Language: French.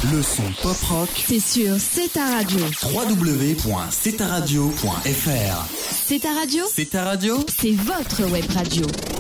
Le son pop-rock, c'est sur C'est ta radio. www.cetaradio.fr. C'est ta radio, C'est ta radio, c'est votre web radio.